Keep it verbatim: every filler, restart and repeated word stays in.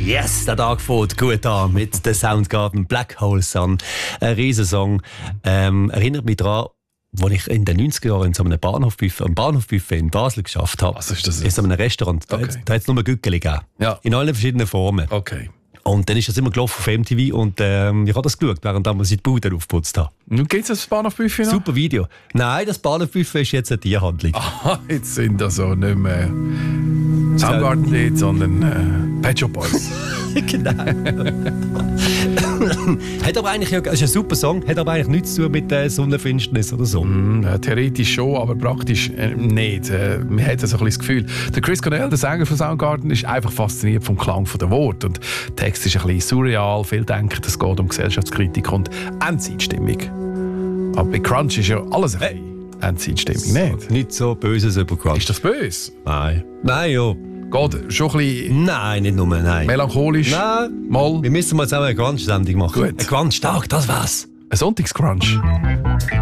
Yes, der Tag fängt gut an mit der Soundgarden Black Hole Sun. Ein Riesensong. Ähm, erinnert mich daran, als ich in den neunziger Jahren in so einem Bahnhofbuffet, einem Bahnhofbuffet in Basel geschafft habe. Was ist das? In so einem Restaurant. Da, Okay. da hat es nur Gückeli gegeben. Ja. In allen verschiedenen Formen. Okay. Und dann ist das immer gelaufen auf M T V und ähm, ich habe das geschaut, während wir die Bude aufgeputzt haben. Nun geht's das Bahnhofbuffet noch? Super Video. Nein, das Bahnhofbuffet ist jetzt eine Tierhandlung. Aha, jetzt sind also nicht mehr Soundgarden-Lied, sondern äh, Pet Shop Boys. Genau. Hat aber eigentlich, es ist ein super Song, hat aber eigentlich nichts zu tun mit der Sonnenfinsternis oder so. Mm, äh, theoretisch schon, aber praktisch äh, nicht. Äh, man hat so ein bisschen das Gefühl. Der Chris Cornell, der Sänger von Soundgarden, ist einfach fasziniert vom Klang der Worte. Und der Text ist ein bisschen surreal, viel denken, es geht um Gesellschaftskritik und Endzeitstimmung. Aber bei Crunch ist ja alles ein bisschen Endzeitstimmung, nicht? Nicht so Böses über Crunch. Ist das böse? Nein. Nein, ja. Geht schon ein bisschen Nein, nicht nur, nein. melancholisch? Nein. Mal? Wir müssen mal zusammen eine Crunch-Sendung machen. Gut. Ein Crunch-Tag, das war's. Ein Sonntagscrunch?